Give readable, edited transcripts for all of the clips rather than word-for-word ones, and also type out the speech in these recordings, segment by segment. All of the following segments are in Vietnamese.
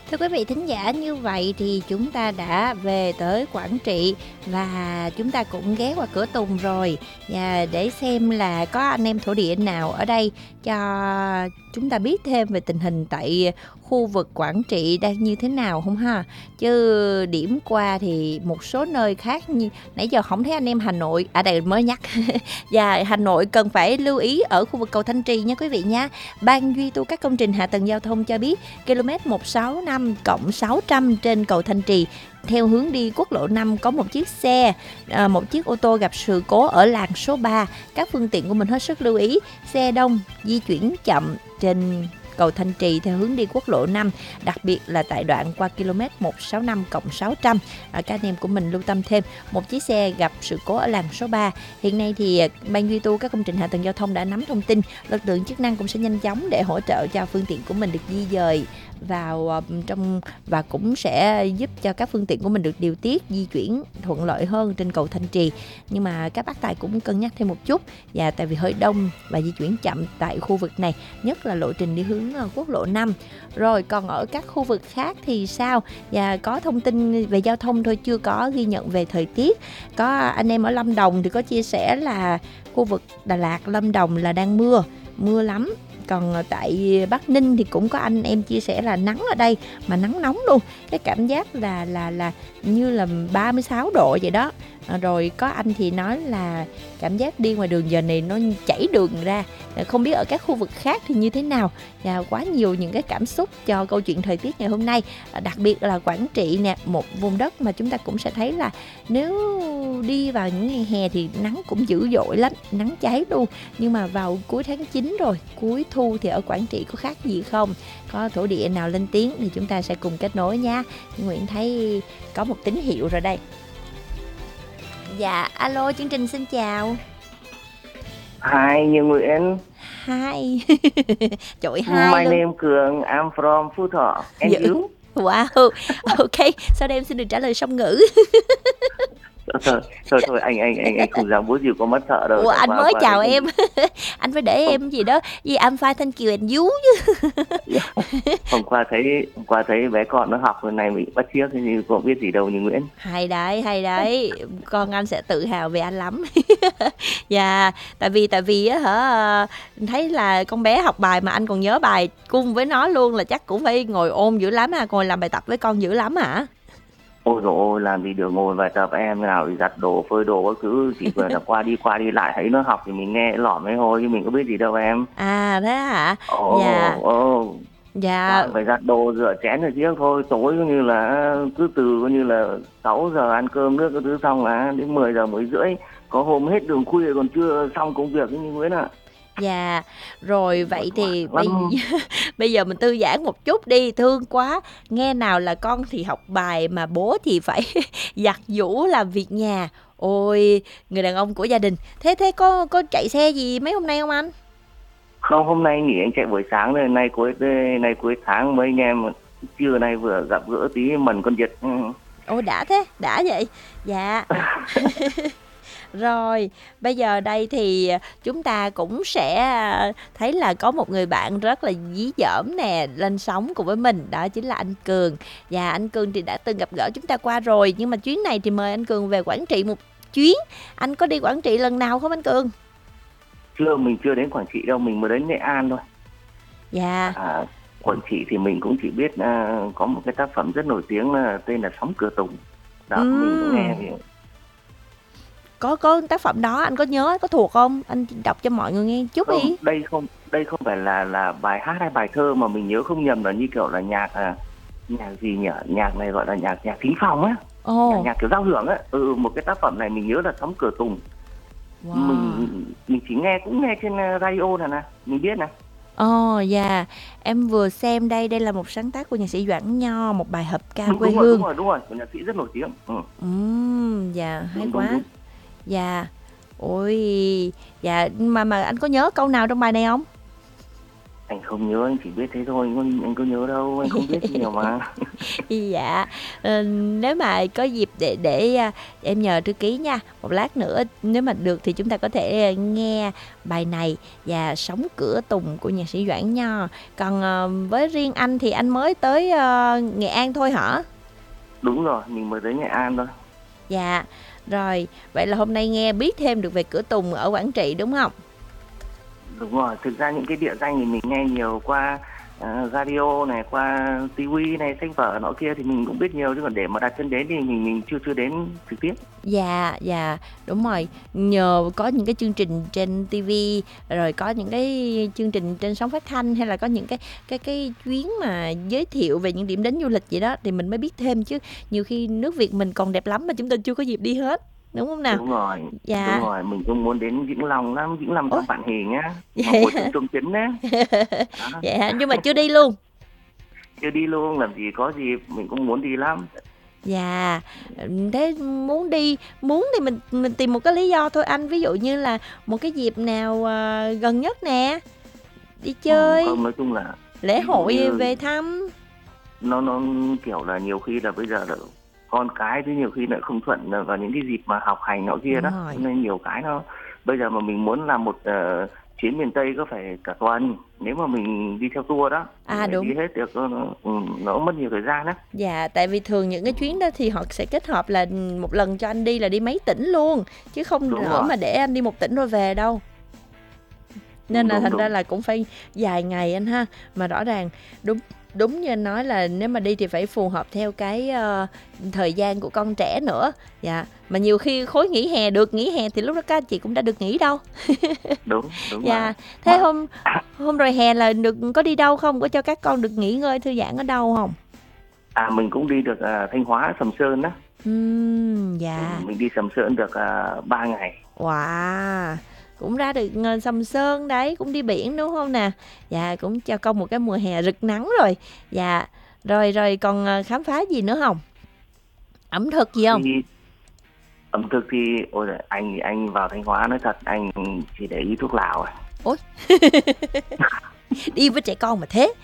Thưa quý vị thính giả, như vậy thì chúng ta đã về tới Quảng Trị và chúng ta cũng ghé qua Cửa Tùng rồi. Và để xem là có anh em thổ địa nào ở đây cho chúng ta biết thêm về tình hình tại khu vực Quảng Trị đang như thế nào không ha. Chứ điểm qua thì một số nơi khác như nãy giờ không thấy anh em Hà Nội, đây mới nhắc. Và Hà Nội cần phải lưu ý ở khu vực cầu Thanh Trì nha quý vị nha. Ban duy tu các công trình hạ tầng giao thông cho biết km 165 cộng 600 trên cầu Thanh Trì theo hướng đi quốc lộ 5 có một chiếc ô tô gặp sự cố ở làn số 3. Các phương tiện của mình hết sức lưu ý, xe đông di chuyển chậm trên cầu Thanh Trì theo hướng đi quốc lộ 5, đặc biệt là tại đoạn qua km 165 cộng 600. Các anh em của mình lưu tâm thêm, một chiếc xe gặp sự cố ở làn số 3. Hiện nay thì Ban duy tu các công trình hạ tầng giao thông đã nắm thông tin, lực lượng chức năng cũng sẽ nhanh chóng để hỗ trợ cho phương tiện của mình được di dời vào trong và cũng sẽ giúp cho các phương tiện của mình được điều tiết di chuyển thuận lợi hơn trên cầu Thanh Trì. Nhưng mà các bác tài cũng cân nhắc thêm một chút, và tại vì hơi đông và di chuyển chậm tại khu vực này, nhất là lộ trình đi hướng quốc lộ 5. Rồi còn ở các khu vực khác thì sao? Và có thông tin về giao thông thôi, chưa có ghi nhận về thời tiết. Có anh em ở Lâm Đồng thì có chia sẻ là khu vực Đà Lạt, Lâm Đồng là đang mưa lắm. Còn tại Bắc Ninh thì cũng có anh em chia sẻ là nắng ở đây, mà nắng nóng luôn, cái cảm giác là như là 36 độ vậy đó. Rồi có anh thì nói là cảm giác đi ngoài đường giờ này nó chảy đường ra. Không biết ở các khu vực khác thì như thế nào. Và quá nhiều những cái cảm xúc cho câu chuyện thời tiết ngày hôm nay. Đặc biệt là Quảng Trị nè, một vùng đất mà chúng ta cũng sẽ thấy là nếu đi vào những ngày hè thì nắng cũng dữ dội lắm, nắng cháy luôn. Nhưng mà vào cuối tháng 9 rồi, cuối thu thì ở Quảng Trị có khác gì không? Có thổ địa nào lên tiếng thì chúng ta sẽ cùng kết nối nha. Nguyễn thấy có một tín hiệu rồi đây. Dạ, alo, chương trình xin chào. Hi, Như Nguyễn. Hi. Trời, hi My luôn. name Cường, I'm from Phú Thọ. And you? Wow, ok. Sau đây em xin được trả lời song ngữ. Thôi, anh không dám bố gì có mất sợ đâu. Ủa, anh mới chào em. Anh phải để em gì đó. Vì I'm fine, thank you and you chứ. Hôm qua thấy bé con nó học rồi này mình bắt chước thì cũng biết gì đâu Như Nguyễn. Hay đấy. Con anh sẽ tự hào về anh lắm. Dạ, tại vì á hả, thấy là con bé học bài mà anh còn nhớ bài cùng với nó luôn, là chắc cũng phải ngồi ôn dữ lắm à, ngồi làm bài tập với con dữ lắm hả? Ôi dồi ôi, làm gì được, ngồi bài tập em nào thì giặt đồ, phơi đồ các thứ, chỉ vừa là qua đi lại thấy nó học thì mình nghe lỏm ấy thôi, chứ mình có biết gì đâu em. À thế hả? Dạ. Dạ. Phải giặt đồ, rửa chén rồi chứ thôi. Tối như là cứ từ như là 6 giờ ăn cơm nước cái thứ xong là đến 10 giờ mới rưỡi, có hôm hết đường khuya còn chưa xong công việc như Nguyễn ạ. Dạ, rồi vậy thì bây giờ mình thư giãn một chút đi, thương quá. Nghe nào là con thì học bài mà bố thì phải giặt giũ làm việc nhà. Ôi, người đàn ông của gia đình. Thế có chạy xe gì mấy hôm nay không anh? Không, hôm nay nghỉ anh chạy buổi sáng rồi, nay cuối tháng mấy anh em trưa nay vừa gặp gỡ tí mần con vịt. Ôi đã thế, đã vậy. Dạ. Rồi, bây giờ đây thì chúng ta cũng sẽ thấy là có một người bạn rất là dí dỏm nè, lên sóng cùng với mình, đó chính là anh Cường. Và anh Cường thì đã từng gặp gỡ chúng ta qua rồi, nhưng mà chuyến này thì mời anh Cường về Quảng Trị một chuyến. Anh có đi Quảng Trị lần nào không anh Cường? Mình chưa đến Quảng Trị đâu, mình mới đến Nghệ An thôi. Dạ. Quảng Trị thì mình cũng chỉ biết có một cái tác phẩm rất nổi tiếng là tên là Sóng Cửa Tùng. Đó, mình cũng nghe thì... Có tác phẩm đó anh có nhớ, có thuộc không? Anh đọc cho mọi người nghe chút không, đi. Đây không phải là bài hát hay bài thơ, mà mình nhớ không nhầm là như kiểu là nhạc gì nhỉ? Nhạc này gọi là nhạc thính phòng á. Nhạc kiểu giao hưởng á. Một cái tác phẩm này mình nhớ là Sóng Cửa Tùng. Wow. Mình chỉ nghe trên radio nè, mình biết nè. Dạ, em vừa xem đây là một sáng tác của nhạc sĩ Doãn Nho, một bài hợp ca quê hương. Đúng rồi, của nhạc sĩ rất nổi tiếng. Dạ, hay quá. Dạ, ôi, dạ, mà anh có nhớ câu nào trong bài này không? Anh không nhớ, anh chỉ biết thế thôi, anh có nhớ đâu, anh không biết nhiều mà. Dạ, nếu mà có dịp để em nhờ thư ký nha, một lát nữa nếu mà được thì chúng ta có thể nghe bài này và Sống Cửa Tùng của nhạc sĩ Doãn Nho. Còn với riêng anh thì anh mới tới Nghệ An thôi hả? Đúng rồi, mình mới tới Nghệ An thôi. Dạ, rồi, vậy là hôm nay nghe biết thêm được về Cửa Tùng ở Quảng Trị đúng không? Đúng rồi, thực ra những cái địa danh thì mình nghe nhiều qua radio này, qua TV này, sách vở nọ kia thì mình cũng biết nhiều, chứ còn để mà đặt chân đến thì mình chưa đến trực tiếp. Dạ, dạ, đúng rồi. Nhờ có những cái chương trình trên TV, rồi có những cái chương trình trên sóng phát thanh, hay là có những cái chuyến mà giới thiệu về những điểm đến du lịch vậy đó thì mình mới biết thêm, chứ nhiều khi nước Việt mình còn đẹp lắm mà chúng ta chưa có dịp đi hết, đúng không nào? Đúng rồi, Dạ. đúng rồi, mình cũng muốn đến Vĩnh Long lắm, Vĩnh Long Ủa? thăm bạn Hì nhá, Vậy một hả? trong Trung Chính đấy. Vậy hả? Nhưng mà chưa đi luôn. Chưa đi luôn, làm gì có dịp, mình cũng muốn đi lắm. Dạ, thế muốn thì mình tìm một cái lý do thôi anh, ví dụ như là một cái dịp nào gần nhất nè, đi chơi, Không, nói chung là lễ ví dụ hội như về thăm. nó kiểu là nhiều khi là bây giờ là con cái, thì nhiều khi lại không thuận vào những cái dịp mà học hành nọ kia Đúng đó, rồi. nên nhiều cái nó bây giờ mà mình muốn làm một chuyến miền Tây có phải cả tuần, nếu mà mình đi theo tour đó mình phải Đúng. đi hết được, nó mất nhiều thời gian đó. Dạ, tại vì thường những cái chuyến đó thì họ sẽ kết hợp là một lần cho anh đi là đi mấy tỉnh luôn, chứ không Đúng nỡ rồi. mà để anh đi một tỉnh rồi về đâu. Nên là thành ra là cũng phải vài ngày anh ha. Mà rõ ràng đúng như anh nói là nếu mà đi thì phải phù hợp theo cái thời gian của con trẻ nữa. Dạ, mà nhiều khi khối nghỉ hè được nghỉ hè thì lúc đó các anh chị cũng đã được nghỉ đâu. Đúng Dạ, rồi. thế hôm rồi hè là được có đi đâu không? Có cho các con được nghỉ ngơi thư giãn ở đâu không? Mình cũng đi được Thanh Hóa, Sầm Sơn đó. Dạ. Mình đi Sầm Sơn được 3 ngày. Wow, cũng ra được Sầm Sơn đấy, cũng đi biển đúng không nè? Dạ, cũng cho con một cái mùa hè rực nắng rồi. Dạ, rồi còn khám phá gì nữa không? Ẩm thực gì không? Thì ẩm thực thì ôi giời, anh vào Thanh Hóa nói thật, anh chỉ để ý thuốc lào à. Ôi, đi với trẻ con mà thế.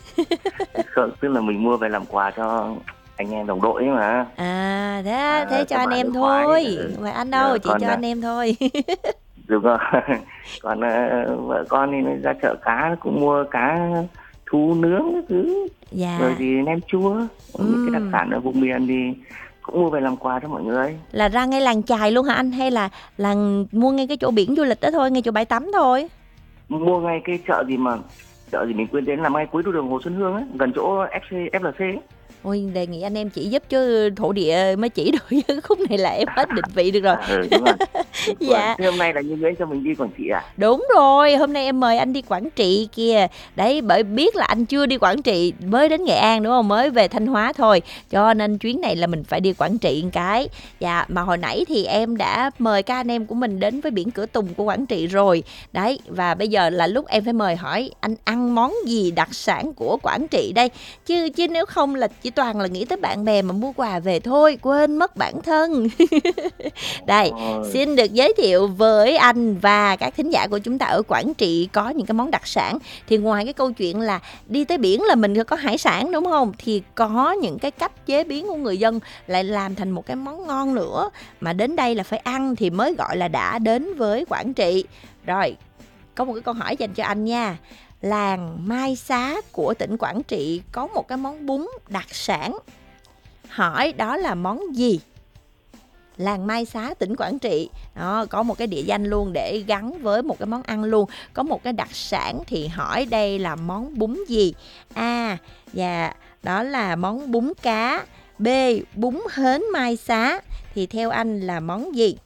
Tức là mình mua về làm quà cho anh em đồng đội ấy mà. Thế cho anh em thôi, không phải anh đâu, chỉ cho anh em thôi. Đúng rồi. Còn vợ con thì nó ra chợ cá cũng mua cá thú nướng cái thứ. Dạ. Rồi thì nem chua, những cái đặc sản ở vùng miền thì cũng mua về làm quà cho mọi người. Là ra ngay làng chài luôn hả anh, hay là mua ngay cái chỗ biển du lịch đó thôi, ngay chỗ bãi tắm thôi? Mua ngay cái chợ gì mình quên đến, là ngay cuối đường Hồ Xuân Hương ấy, gần chỗ FLC ấy. Ôi, đề nghị anh em chỉ giúp chứ thổ địa mới chỉ được, chứ khúc này là em hết định vị được rồi. Đúng rồi. Dạ. Thế hôm nay là như vậy cho mình đi Quảng Trị à? Đúng rồi, hôm nay em mời anh đi Quảng Trị kìa. Đấy, bởi biết là anh chưa đi Quảng Trị, mới đến Nghệ An đúng không? Mới về Thanh Hóa thôi. Cho nên chuyến này là mình phải đi Quảng Trị một cái. Dạ, mà hồi nãy thì em đã mời các anh em của mình đến với biển Cửa Tùng của Quảng Trị rồi. Đấy, và bây giờ là lúc em phải mời hỏi anh ăn món gì đặc sản của Quảng Trị đây. Chứ nếu không là chỉ toàn là nghĩ tới bạn bè mà mua quà về thôi, quên mất bản thân. Đây, xin được giới thiệu với anh và các thính giả của chúng ta ở Quảng Trị có những cái món đặc sản. Thì ngoài cái câu chuyện là đi tới biển là mình có hải sản đúng không? Thì có những cái cách chế biến của người dân lại làm thành một cái món ngon nữa. Mà đến đây là phải ăn thì mới gọi là đã đến với Quảng Trị. Rồi, có một cái câu hỏi dành cho anh nha. Làng Mai Xá của tỉnh Quảng Trị có một cái món bún đặc sản. Hỏi đó là món gì? Làng Mai Xá tỉnh Quảng Trị đó, có một cái địa danh luôn để gắn với một cái món ăn luôn, có một cái đặc sản, thì hỏi đây là món bún gì? A, dạ, đó là món bún cá. B, bún hến Mai Xá. Thì theo anh là món gì?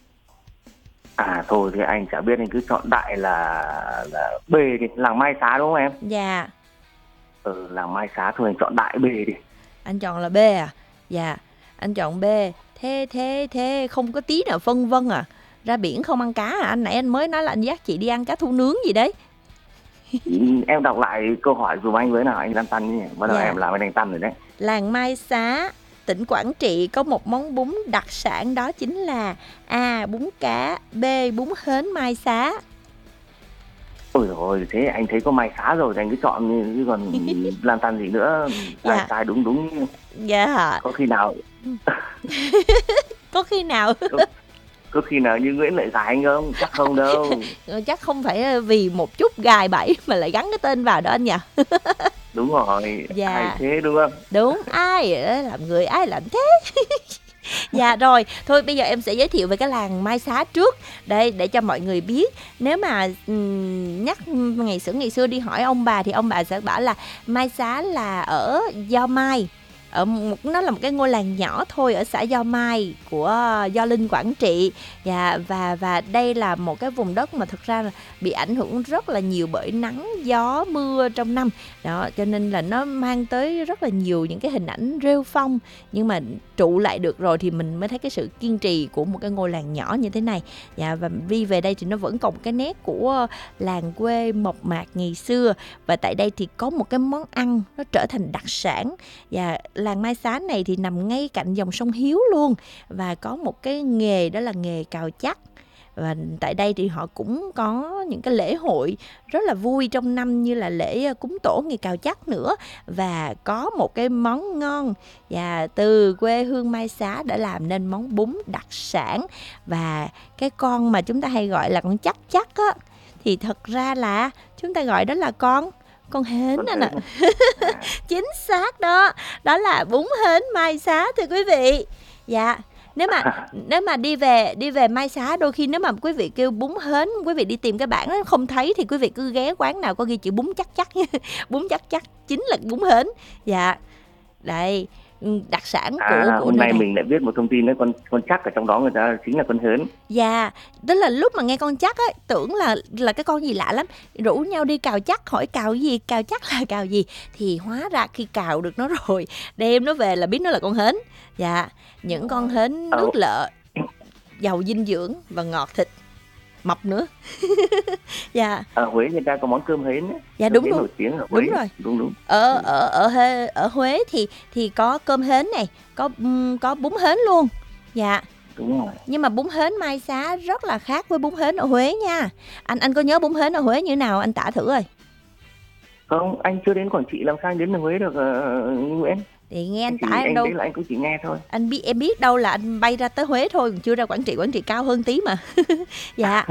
Thôi thì anh chả biết, anh cứ chọn đại là B đi, làng Mai Xá đúng không em? Dạ. Làng Mai Xá thôi, anh chọn đại B đi. Anh chọn là B à? Dạ, anh chọn B. Thế không có tí nào phân vân à? Ra biển không ăn cá à? Anh nãy anh mới nói là anh dắt chị đi ăn cá thu nướng gì đấy. Em đọc lại câu hỏi dùm anh với nào, anh lăn tăn nhỉ? Bắt đầu em làm anh đánh tăn rồi đấy. Làng Mai Xá, tỉnh Quảng Trị có một món bún đặc sản, đó chính là A, bún cá, B, bún hến Mai Xá. Ôi rồi thế anh thấy có mai xá rồi thì anh cứ chọn, chứ còn làm tăn gì nữa. Sai sai đúng đúng. Dạ. Có khi nào Có khi nào có khi nào như Nguyễn lại gài anh không? Chắc không đâu. chắc không phải vì một chút gài bẫy mà lại gắn cái tên vào đó anh nhỉ? Đúng rồi, ai thế đúng không? Đúng, ai làm người ai làm thế. Dạ rồi, thôi bây giờ em sẽ giới thiệu về cái làng Mai Xá trước đây để cho mọi người biết. Nếu mà nhắc ngày xưa đi hỏi ông bà thì ông bà sẽ bảo là Mai Xá là ở Gio Mai, nó là một cái ngôi làng nhỏ thôi ở xã Gio Mai của Gio Linh, Quảng Trị. Và đây là một cái vùng đất mà thực ra là bị ảnh hưởng rất là nhiều bởi nắng gió mưa trong năm đó, cho nên là nó mang tới rất là nhiều những cái hình ảnh rêu phong, nhưng mà trụ lại được rồi thì mình mới thấy cái sự kiên trì của một cái ngôi làng nhỏ như thế này. Và đi về đây thì nó vẫn còn một cái nét của làng quê mộc mạc ngày xưa, và tại đây thì có một cái món ăn nó trở thành đặc sản. Và làng Mai Xá này thì nằm ngay cạnh dòng sông Hiếu luôn, và có một cái nghề đó là nghề cào chắc. Và tại đây thì họ cũng có những cái lễ hội rất là vui trong năm, như là lễ cúng tổ ngày cào chắc nữa. Và có một cái món ngon và từ quê hương Mai Xá đã làm nên món bún đặc sản. Và cái con mà chúng ta hay gọi là con chắc chắc á, thì thật ra là chúng ta gọi đó là con hến anh ạ. Chính xác đó, đó là bún hến Mai Xá thưa quý vị. Dạ. Nếu mà đi về Mai Xá, đôi khi nếu mà quý vị kêu bún hến, quý vị đi tìm cái bảng đó không thấy thì quý vị cứ ghé quán nào có ghi chữ bún chắc chắc. Bún chắc chắc chính là bún hến. Dạ. Đây, đặc sản của hôm nay mình lại biết một thông tin đấy, con chắc ở trong đó người ta chính là con hến. Dạ, tức là lúc mà nghe con chắc ấy, tưởng là cái con gì lạ lắm, rủ nhau đi cào chắc, hỏi cào gì, cào chắc là cào gì, thì hóa ra khi cào được nó rồi, đem nó về là biết nó là con hến. Dạ, những con hến nước lợ, giàu dinh dưỡng và ngọt thịt, mập nữa. Dạ. Ở Huế người ta có món cơm hến ấy. Dạ đúng nổi tiếng ở Huế. Đúng rồi. Đúng. Ở Huế thì có cơm hến này, có bún hến luôn. Dạ. Đúng rồi. Nhưng mà bún hến Mai Xá rất là khác với bún hến ở Huế nha. Anh có nhớ bún hến ở Huế như thế nào, anh tả thử rồi. Không, anh chưa đến Quảng Trị, làm sao anh đến Huế được Nguyễn? Thì nghe anh tả em đâu. Đấy là anh cũng chỉ nghe thôi. Em biết đâu là anh bay ra tới Huế thôi, còn chưa ra Quảng Trị cao hơn tí mà. Dạ.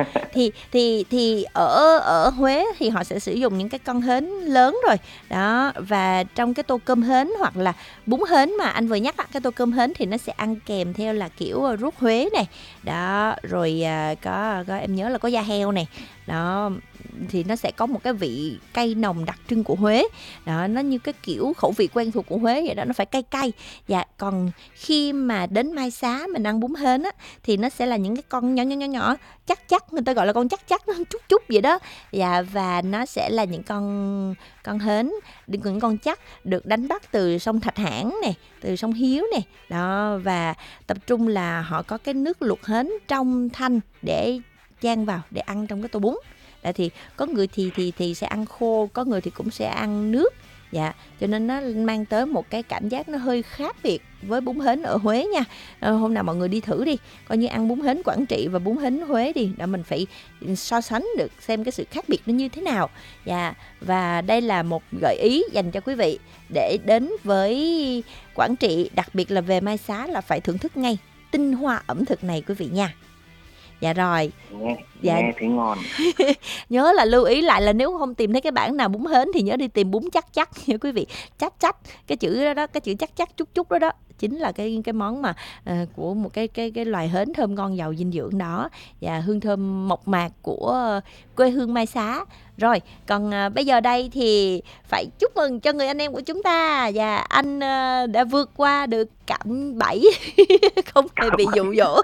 Thì ở Huế thì họ sẽ sử dụng những cái con hến lớn rồi. Đó, và trong cái tô cơm hến hoặc là bún hến mà anh vừa nhắc á, cái tô cơm hến thì nó sẽ ăn kèm theo là kiểu ruốc Huế này. Đó, rồi có em nhớ là có da heo này. Đó, thì nó sẽ có một cái vị cay nồng đặc trưng của Huế. Đó, nó như cái kiểu khẩu vị quen thuộc của Huế vậy đó, nó phải cay cay. Dạ, còn khi mà đến Mai Xá mình ăn bún hến á thì nó sẽ là những cái con nhỏ chắc, người ta gọi là con chắc nó chút vậy đó. Dạ, và nó sẽ là những con hến, những con chắc được đánh bắt từ sông Thạch Hãn này, từ sông Hiếu này. Đó, và tập trung là họ có cái nước luộc hến trong thanh để chan vào để ăn trong cái tô bún. Đã thì có người thì sẽ ăn khô, có người thì cũng sẽ ăn nước. Dạ, cho nên nó mang tới một cái cảm giác nó hơi khác biệt với bún hến ở Huế nha. Hôm nào mọi người đi thử đi, coi như ăn bún hến Quảng Trị và bún hến Huế đi, để mình phải so sánh được xem cái sự khác biệt nó như thế nào. Dạ, và đây là một gợi ý dành cho quý vị để đến với Quảng Trị, đặc biệt là về Mai Xá là phải thưởng thức ngay tinh hoa ẩm thực này quý vị nha. Dạ rồi. Nghe thấy ngon. Nhớ là lưu ý lại là nếu không tìm thấy cái bảng nào bún hến thì nhớ đi tìm bún chắc nha quý vị. Chắc cái chữ đó, cái chữ chắc chút đó chính là cái món mà của một cái loài hến thơm ngon giàu dinh dưỡng đó, và hương thơm mộc mạc của quê hương Mai Xá. Rồi, còn bây giờ đây thì phải chúc mừng cho người anh em của chúng ta, và anh đã vượt qua được cạm bẫy không hề bị dụ dỗ.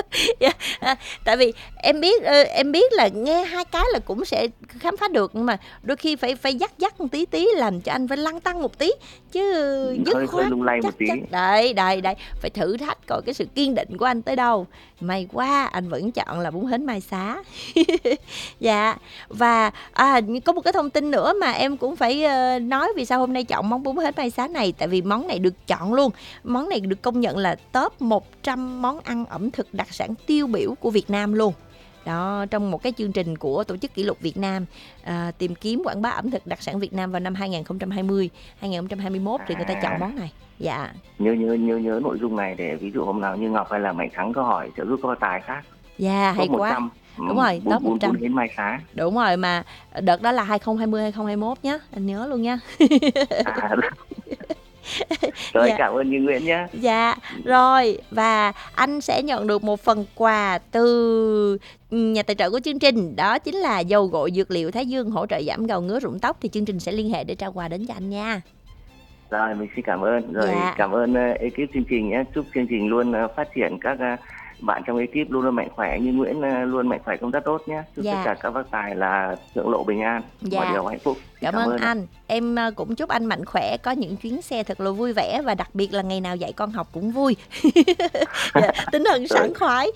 Tại vì em biết là nghe hai cái là cũng sẽ khám phá được, nhưng mà đôi khi phải dắt một tí làm cho anh phải lăn tăng một tí chứ dứt khoát lung lay một tí. Đấy, phải thử thách coi cái sự kiên định của anh tới đâu. May quá anh vẫn chọn là bún hến Mai Xá. Dạ, và có một cái thông tin nữa mà em cũng phải nói vì sao hôm nay chọn món bún hến Mai Xá này. Tại vì món này được chọn luôn, món này được công nhận là top 100 món ăn ẩm thực đặc sản tiêu biểu của Việt Nam luôn. đó, trong một cái chương trình của Tổ chức Kỷ lục Việt Nam, tìm kiếm quảng bá ẩm thực đặc sản Việt Nam vào năm 2020, 2021 thì người ta chọn món này. Dạ. Nhớ nội dung này để ví dụ hôm nào như Ngọc hay là Mạnh Thắng có hỏi sẽ giúp có tài khác. Dạ, hay quá. 100. Đúng rồi, top 100. Đến Mai Xá. Đúng rồi, mà đợt đó là 2020 2021 nhá, anh nhớ luôn nha. Rồi, cảm ơn Như Nguyễn nhé. Dạ, rồi, và anh sẽ nhận được một phần quà từ nhà tài trợ của chương trình, đó chính là dầu gội dược liệu Thái Dương hỗ trợ giảm gầu ngứa rụng tóc, thì chương trình sẽ liên hệ để trao quà đến cho anh nha. Rồi, mình xin cảm ơn. Rồi, cảm ơn ekip chương trình nhé. Chúc chương trình luôn phát triển, các bạn trong ekip luôn mạnh khỏe, như Nguyễn luôn mạnh khỏe, công tác tốt nhé. Chúc tất cả các bác tài là thượng lộ bình an, mọi điều hạnh phúc. Cảm ơn anh. Em cũng chúc anh mạnh khỏe, có những chuyến xe thật là vui vẻ, và đặc biệt là ngày nào dạy con học cũng vui. Tinh thần sảng khoái.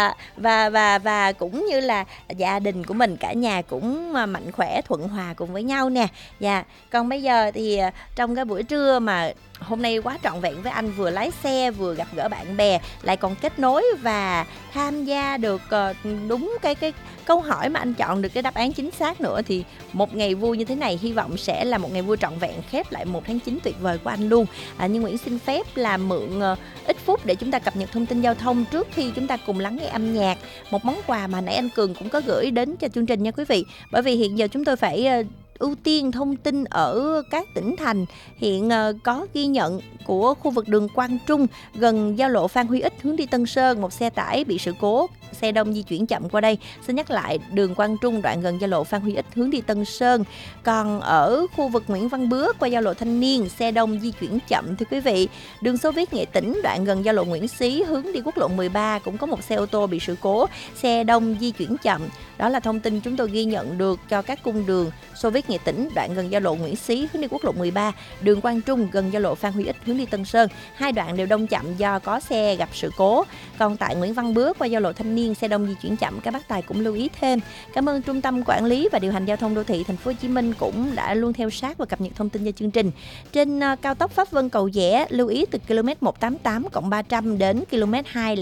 Và cũng như là gia đình của mình, cả nhà cũng mạnh khỏe, thuận hòa cùng với nhau nè. Còn bây giờ thì trong cái buổi trưa mà hôm nay quá trọn vẹn với anh, vừa lái xe vừa gặp gỡ bạn bè, lại còn kết nối và tham gia được đúng cái câu hỏi mà anh chọn được cái đáp án chính xác nữa, thì một ngày vui như thế này hy vọng sẽ là một ngày vui trọn vẹn, khép lại 1 tháng 9 tuyệt vời của anh luôn. Nhưng Nguyễn xin phép là mượn ít phút để chúng ta cập nhật thông tin giao thông trước khi chúng ta cùng lắng nghe âm nhạc, một món quà mà nãy anh Cường cũng có gửi đến cho chương trình nha quý vị. Bởi vì hiện giờ chúng tôi phải ưu tiên thông tin ở các tỉnh thành. Hiện có ghi nhận của khu vực đường Quang Trung gần giao lộ Phan Huy Ích hướng đi Tân Sơn, một xe tải bị sự cố, xe đông di chuyển chậm qua đây. Xin nhắc lại, đường Quang Trung đoạn gần giao lộ Phan Huy Ích hướng đi Tân Sơn. Còn ở khu vực Nguyễn Văn Bứa qua giao lộ Thanh Niên, xe đông di chuyển chậm thưa quý vị. Đường Xô Viết Nghệ Tĩnh đoạn gần giao lộ Nguyễn Xí hướng đi quốc lộ 13 cũng có một xe ô tô bị sự cố, xe đông di chuyển chậm. Đó là thông tin chúng tôi ghi nhận được cho các cung đường Xô Viết Nghệ Tĩnh đoạn gần giao lộ Nguyễn Xí hướng đi quốc lộ 13, đường Quang Trung gần giao lộ Phan Huy Ích hướng đi Tân Sơn, hai đoạn đều đông chậm do có xe gặp sự cố. Còn tại Nguyễn Văn Bứa qua giao lộ Thanh Niên, xe đông di chuyển chậm, các bác tài cũng lưu ý thêm. Cảm ơn Trung tâm Quản lý và Điều hành Giao thông Đô thị Thành phố Hồ Chí Minh cũng đã luôn theo sát và cập nhật thông tin cho chương trình. Trên cao tốc Pháp Vân Cầu Giẽ, lưu ý từ km 188+300 đến km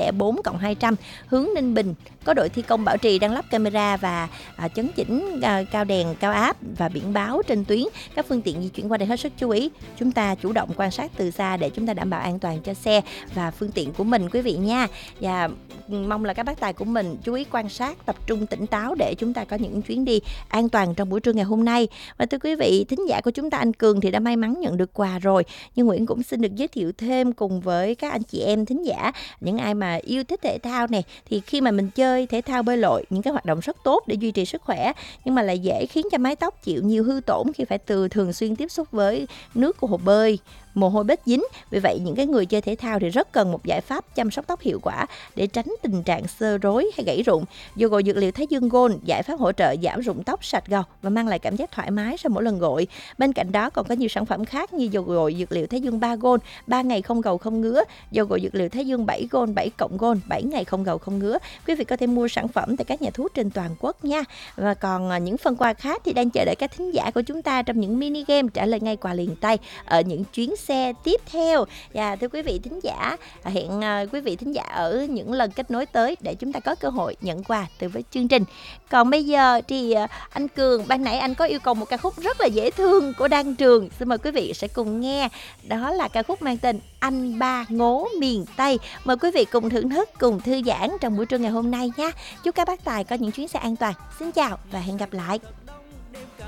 204+200 hướng Ninh Bình, có đội thi công bảo trì đang lắp camera và chấn chỉnh cao đèn cao áp và biển báo trên tuyến. Các phương tiện di chuyển qua đây hết sức chú ý. Chúng ta chủ động quan sát từ xa để chúng ta đảm bảo an toàn cho xe và phương tiện của mình quý vị nha. Và mong là các bác tài của mình chú ý quan sát, tập trung tỉnh táo để chúng ta có những chuyến đi an toàn trong buổi trưa ngày hôm nay. Và thưa quý vị, thính giả của chúng ta anh Cường thì đã may mắn nhận được quà rồi, nhưng Nguyễn cũng xin được giới thiệu thêm cùng với các anh chị em thính giả, những ai mà yêu thích thể thao này, thì khi mà mình chơi thể thao bơi lội, những cái hoạt động rất tốt để duy trì sức khỏe, nhưng mà lại dễ khiến cho mái tóc chịu nhiều hư tổn khi phải thường xuyên tiếp xúc với nước của hồ bơi, mồ hôi bết dính. Vì vậy những cái người chơi thể thao thì rất cần một giải pháp chăm sóc tóc hiệu quả để tránh tình trạng xơ rối hay gãy rụng. Dầu gội dược liệu Thái Dương Gold, giải pháp hỗ trợ giảm rụng tóc, sạch gầu và mang lại cảm giác thoải mái sau mỗi lần gội. Bên cạnh đó còn có nhiều sản phẩm khác như dầu gội dược liệu Thái Dương 3 Gold, 3 ngày không gầu không ngứa, dầu gội dược liệu Thái Dương 7 Gold, 7 cộng Gold, 7 ngày không gầu không ngứa. Quý vị có thể mua sản phẩm tại các nhà thuốc trên toàn quốc nha. Và còn những phần quà khác thì đang chờ đợi các thính giả của chúng ta trong những mini game trả lời ngay quà liền tay ở những chuyến xe tiếp theo. Và thưa quý vị thính giả, hẹn quý vị thính giả ở những lần kết nối tới để chúng ta có cơ hội nhận quà từ với chương trình. Còn bây giờ thì anh Cường ban nãy anh có yêu cầu một ca khúc rất là dễ thương của Đan Trường, xin mời quý vị sẽ cùng nghe. Đó là ca khúc mang tên Anh Ba Ngố Miền Tây. Mời quý vị cùng thưởng thức, cùng thư giãn trong buổi trưa ngày hôm nay nha. Chúc các bác tài có những chuyến xe an toàn. Xin chào và hẹn gặp lại.